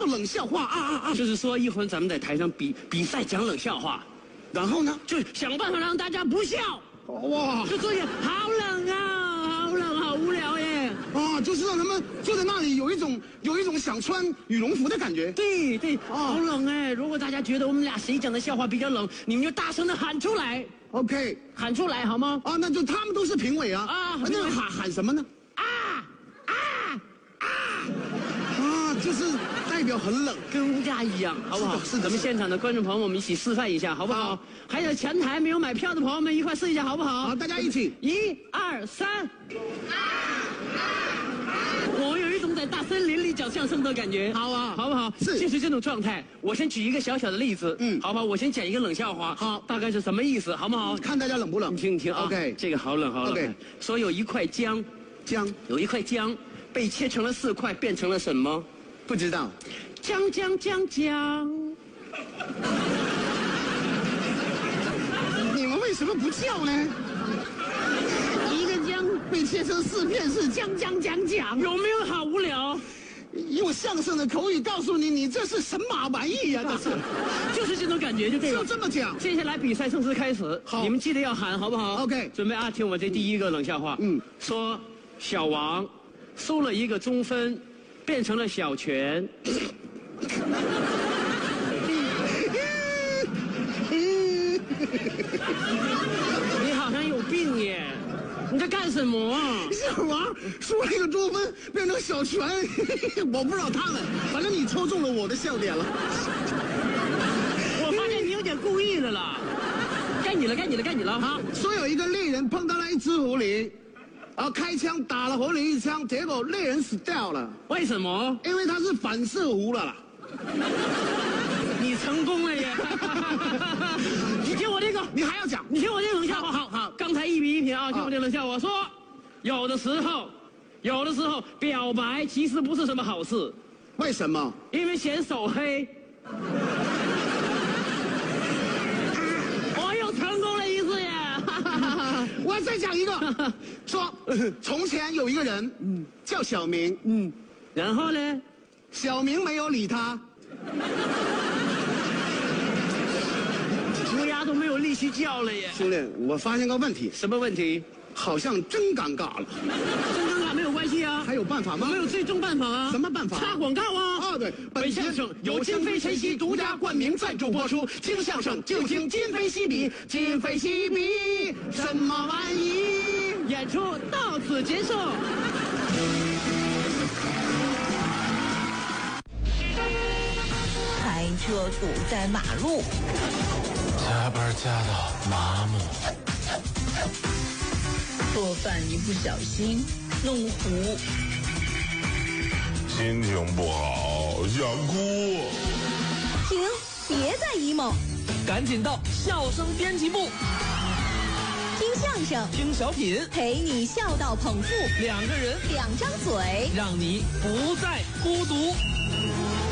冷笑话啊！ 就是说一会儿咱们在台上比赛讲冷笑话， 然后呢， 就想办法让大家不笑。 哇， 就作业好冷啊，好冷，好无聊耶。 啊，就是让他们坐在那里有一种想穿羽绒服的感觉。 对对，好冷哎！如果大家觉得我们俩谁讲的笑话比较冷，你们就大声的喊出来。 OK， 喊出来好吗？ 啊，那就他们都是评委啊。那喊什么呢？就是代表很冷， 跟物价一样，好不好？是咱们现场的观众朋友们，我们一起示范一下，好不好？还有前台没有买票的朋友们，一块试一下，好不好？ 好，大家一起 ，1、2、3。我有一种在大森林里讲相声的感觉。好啊，好不好？ 是， 就是这种状态。我先举一个小小的例子，好不好？我先讲一个冷笑话， 好， 大概是什么意思，好不好？ 看大家冷不冷？ 你听听啊。 OK， 这个好冷，好冷。OK， 说有一块姜，有一块姜被切成了4块，变成了什么？ 不知道， 姜。 你们为什么不叫呢？ 一个姜被切成4片是姜， 有没有好无聊？ 用相声的口语告诉你，你这是神马玩意呀！这是， 就是这种感觉，就对了。 就这么讲。 接下来比赛正式开始，好，你们记得要喊，好不好 ？OK， 准备啊！听我这第一个冷笑话。说小王输了1个中分。变成了小泉。你好像有病耶！你在干什么啊？ 小王输了1个中分，变成小泉。我不知道他们，反正你戳中了我的笑点了。 我发现你有点故意的了。该你了！ 好，说有一个猎人碰到了一只狐狸。然后开枪打了狐狸1枪，结果猎人死掉了。 为什么？ 因为他是反射弧了啦。 你成功了耶！你听我这个， 你还要讲？ 你听我这个冷笑话。好，刚才1比1平啊，听我这个冷笑话。说，有的时候表白其实不是什么好事。 为什么？ 因为嫌手黑。我又成功了一次耶！ 我再讲一个，说从前有一个人，叫小明， 然后呢， 小明没有理他， 乌鸦都没有力气叫了耶。 兄弟，我发现个问题。 什么问题？ 好像真尴尬了。 真尴尬没有关系啊， 还有办法吗？ 我们有最终办法啊。 什么办法？ 插广告啊！ 对， 本相声由金飞晨曦独家冠名赞助播出，听相声就听今非昔比，今非昔比什么玩意？演出到此结束。 开车堵在马路， 加班加到麻木， 做饭一不小心弄糊， 心情不好想哭。 停，别再 emo， 赶紧到笑声编辑部， 听相声， 听小品， 陪你笑到捧腹， 2个人 2张嘴， 让你不再孤独。